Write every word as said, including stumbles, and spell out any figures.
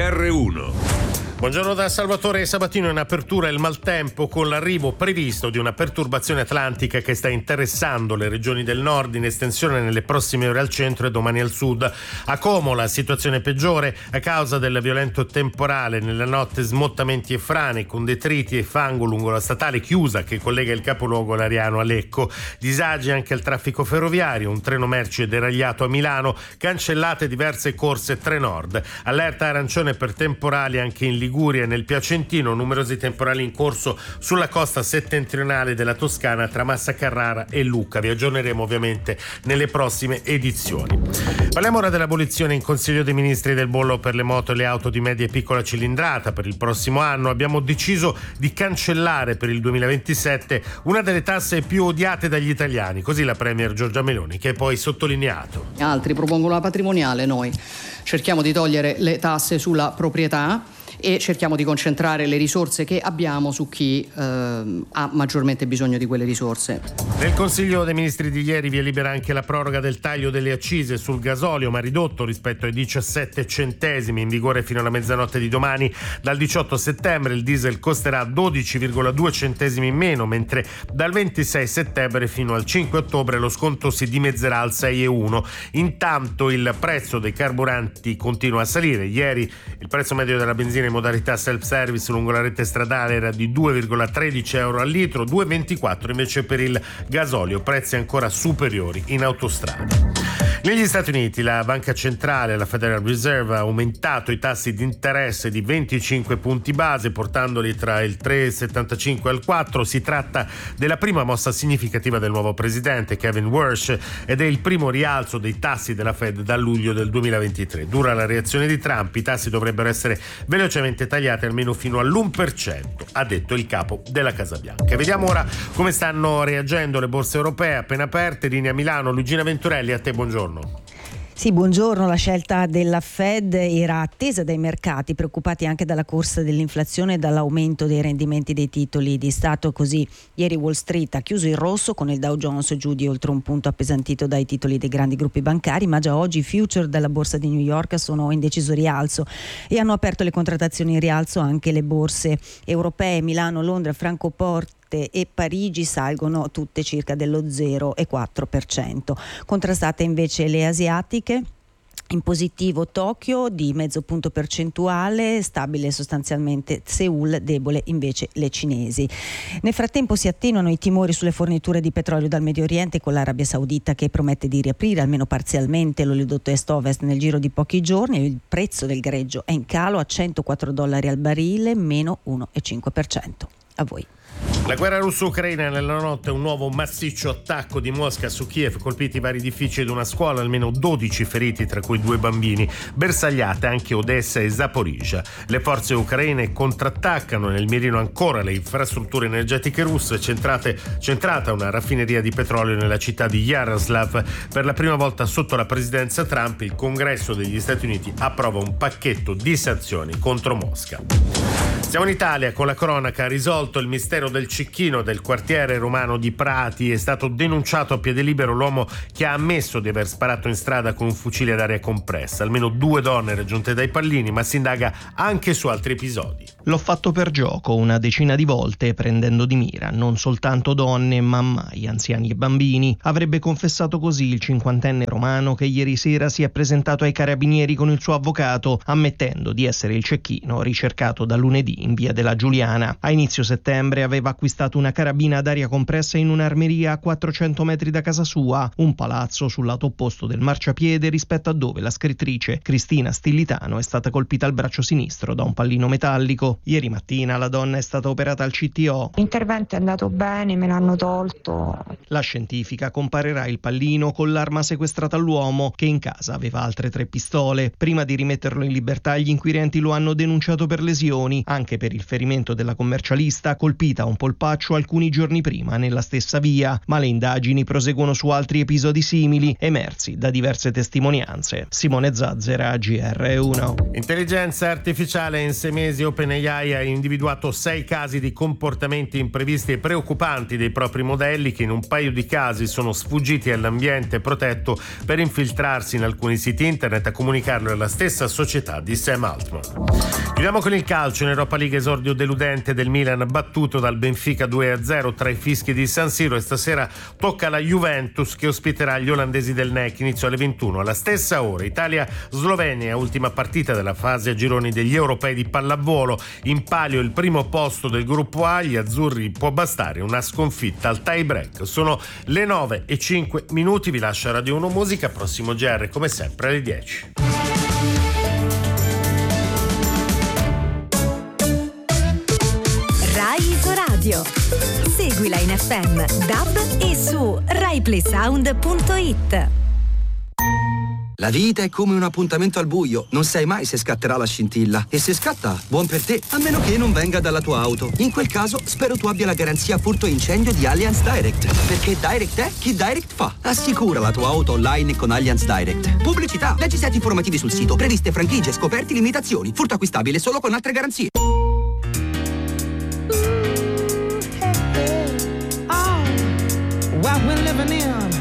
R uno. Buongiorno da Salvatore Sabatino. In apertura il maltempo con l'arrivo previsto di una perturbazione atlantica che sta interessando le regioni del nord, in estensione nelle prossime ore al centro e domani al sud. A Como la situazione peggiore a causa del violento temporale. Nella notte smottamenti e frane con detriti e fango lungo la statale chiusa che collega il capoluogo lariano a Lecco. Disagi anche al traffico ferroviario, un treno merci è deragliato a Milano, cancellate diverse corse Trenord. Allerta arancione per temporali anche in Liguria e nel Piacentino, numerosi temporali in corso sulla costa settentrionale della Toscana tra Massa Carrara e Lucca. Vi aggiorneremo ovviamente nelle prossime edizioni. Parliamo ora dell'abolizione in Consiglio dei Ministri del bollo per le moto e le auto di media e piccola cilindrata per il prossimo anno. Abbiamo deciso di cancellare per il duemilaventisette una delle tasse più odiate dagli italiani, così la Premier Giorgia Meloni, che ha poi sottolineato. Altri propongono la patrimoniale, noi cerchiamo di togliere le tasse sulla proprietà e cerchiamo di concentrare le risorse che abbiamo su chi eh, ha maggiormente bisogno di quelle risorse. Nel Consiglio dei Ministri di ieri via libera anche la proroga del taglio delle accise sul gasolio, ma ridotto rispetto ai diciassette centesimi, in vigore fino alla mezzanotte di domani. Dal diciotto settembre il diesel costerà dodici virgola due centesimi in meno, mentre dal ventisei settembre fino al cinque ottobre lo sconto si dimezzerà al sei virgola uno. Intanto il prezzo dei carburanti continua a salire. Ieri il prezzo medio della benzina in modalità self-service lungo la rete stradale era di due virgola tredici euro al litro, due virgola ventiquattro invece per il gasolio, prezzi ancora superiori in autostrada. Negli Stati Uniti la banca centrale, la Federal Reserve, ha aumentato i tassi di interesse di venticinque punti base, portandoli tra il tre virgola settantacinque e il quattro. Si tratta della prima mossa significativa del nuovo presidente Kevin Warsh ed è il primo rialzo dei tassi della Fed dal luglio del duemilaventitré. Dura la reazione di Trump, i tassi dovrebbero essere velocemente tagliati almeno fino all'uno per cento, ha detto il capo della Casa Bianca. Vediamo ora come stanno reagendo le borse europee appena aperte. Linea Milano, Luigina Venturelli, a te buongiorno. Sì, buongiorno. La scelta della Fed era attesa dai mercati, preoccupati anche dalla corsa dell'inflazione e dall'aumento dei rendimenti dei titoli di Stato. Così ieri Wall Street ha chiuso in rosso con il Dow Jones giù di oltre un punto appesantito dai titoli dei grandi gruppi bancari, ma già oggi i future della borsa di New York sono in deciso rialzo e hanno aperto le contrattazioni in rialzo anche le borse europee. Milano, Londra, Francoforte e Parigi salgono tutte circa dello zero virgola quattro per cento. Contrastate invece le asiatiche. In positivo Tokyo di mezzo punto percentuale, stabile sostanzialmente Seoul, debole invece le cinesi. Nel frattempo si attenuano i timori sulle forniture di petrolio dal Medio Oriente, con l'Arabia Saudita che promette di riaprire almeno parzialmente l'oleodotto est-ovest nel giro di pochi giorni. Il prezzo del greggio è in calo a centoquattro dollari al barile, meno uno virgola cinque per cento. A voi. La guerra russo-ucraina, nella notte un nuovo massiccio attacco di Mosca su Kiev, colpiti vari edifici ed una scuola, almeno dodici feriti tra cui due bambini, bersagliate anche Odessa e Zaporizhia. Le forze ucraine contrattaccano, nel mirino ancora le infrastrutture energetiche russe, centrate, centrata una raffineria di petrolio nella città di Yaroslav. Per la prima volta sotto la presidenza Trump il Congresso degli Stati Uniti approva un pacchetto di sanzioni contro Mosca. Siamo in Italia con la cronaca. Risolto il mistero del cecchino del quartiere romano di Prati. È stato denunciato a piede libero l'uomo che ha ammesso di aver sparato in strada con un fucile ad aria compressa. Almeno due donne raggiunte dai pallini, ma si indaga anche su altri episodi. L'ho fatto per gioco una decina di volte, prendendo di mira non soltanto donne, ma mai anziani e bambini. Avrebbe confessato così il cinquantenne romano che ieri sera si è presentato ai carabinieri con il suo avvocato, ammettendo di essere il cecchino ricercato da lunedì in via della Giuliana. A inizio settembre aveva acquistato una carabina ad aria compressa in un'armeria a quattrocento metri da casa sua, un palazzo sul lato opposto del marciapiede rispetto a dove la scrittrice Cristina Stillitano è stata colpita al braccio sinistro da un pallino metallico. Ieri mattina la donna è stata operata al C T O. L'intervento è andato bene, me l'hanno tolto. La scientifica comparerà il pallino con l'arma sequestrata all'uomo, che in casa aveva altre tre pistole. Prima di rimetterlo in libertà gli inquirenti lo hanno denunciato per lesioni, anche anche per il ferimento della commercialista colpita a un polpaccio alcuni giorni prima nella stessa via, ma le indagini proseguono su altri episodi simili emersi da diverse testimonianze. Simone Zazzera, G R uno. Intelligenza artificiale: in sei mesi OpenAI ha individuato sei casi di comportamenti imprevisti e preoccupanti dei propri modelli, che in un paio di casi sono sfuggiti all'ambiente protetto per infiltrarsi in alcuni siti internet. A comunicarlo è la stessa società di Sam Altman. Chiudiamo con il calcio. In Europa League esordio deludente del Milan, battuto dal Benfica due a zero tra i fischi di San Siro, e stasera tocca alla Juventus, che ospiterà gli olandesi del N E C. Inizio alle ventuno. Alla stessa ora Italia-Slovenia, ultima partita della fase a gironi degli europei di pallavolo. In palio il primo posto del gruppo A. Gli azzurri può bastare una sconfitta al tie break. Sono le nove e cinque minuti. Vi lascio Radio uno Musica. Prossimo G R come sempre alle dieci. Rai Isoradio. Seguila in F M, D A B e su rai play sound punto it. La vita è come un appuntamento al buio, non sai mai se scatterà la scintilla. E se scatta, buon per te, a meno che non venga dalla tua auto. In quel caso, spero tu abbia la garanzia furto incendio di Allianz Direct. Perché Direct è chi Direct fa. Assicura la tua auto online con Allianz Direct. Pubblicità, leggi set informativi sul sito, previste franchigie, scoperti, limitazioni. Furto acquistabile solo con altre garanzie. What we're living in